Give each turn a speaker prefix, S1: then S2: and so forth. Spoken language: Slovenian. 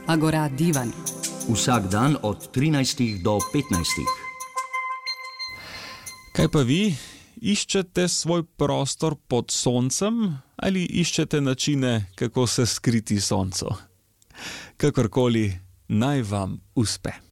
S1: Agora Divan.
S2: Vsak dan od 13 do 15.
S3: Kaj pa vi? Iščete svoj prostor pod soncem ali iščete načine, kako se skriti soncu? Kakorkoli, naj vam uspe.